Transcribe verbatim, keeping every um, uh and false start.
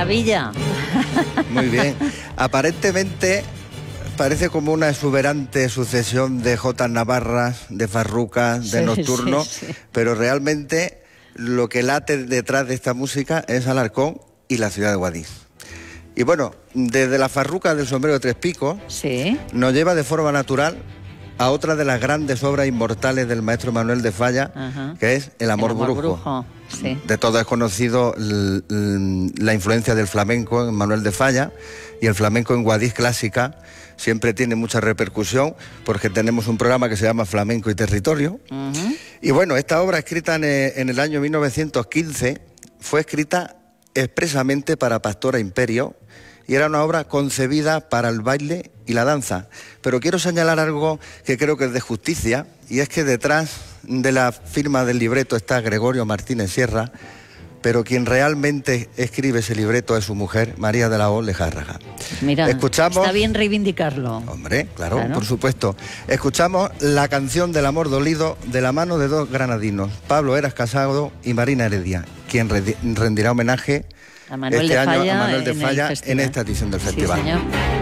maravilla. Muy bien. Aparentemente parece como una exuberante sucesión de jotas navarras, de farrucas, de Sí, nocturnos, sí, sí. pero realmente lo que late detrás de esta música es Alarcón y la ciudad de Guadix. Y bueno, desde la farruca del sombrero de tres picos, Sí. nos lleva de forma natural a otra de las grandes obras inmortales del maestro Manuel de Falla, Ajá. que es El amor, El amor brujo. brujo, sí. De todo es conocido l- l- la influencia del flamenco en Manuel de Falla, y el flamenco en Guadix clásica siempre tiene mucha repercusión porque tenemos un programa que se llama Flamenco y Territorio. Ujú. Y bueno, esta obra, escrita en el, en el año mil novecientos quince, fue escrita expresamente para Pastora Imperio y era una obra concebida para el baile y la danza. Pero quiero señalar algo que creo que es de justicia, y es que detrás de la firma del libreto está Gregorio Martínez Sierra, pero quien realmente escribe ese libreto es su mujer, María de la O Lejárraga. Mira, Escuchamos... está bien reivindicarlo. Hombre, claro, Claro. por supuesto. Escuchamos la canción del amor dolido de la mano de dos granadinos, Pablo Eras Casado y Marina Heredia, quien re- rendirá homenaje A Manuel este de año Falla a Manuel de en el Falla en festival. esta edición del Sí, festival. señor.